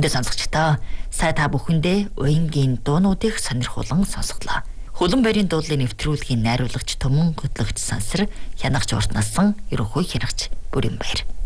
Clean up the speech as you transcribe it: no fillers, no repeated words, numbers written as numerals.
Хүндээ сонсогчдоо сая та бүхэндээ уянгийн дуунуудыг сонирхолон сонсголоо. Хөлөн барийн дуулын нэвтрүүлгийн найруулагч Түмэн Хөтлөгч Сансар, хянагч Урт Насан, ерөнхий хянагч Бүрэн Баяр.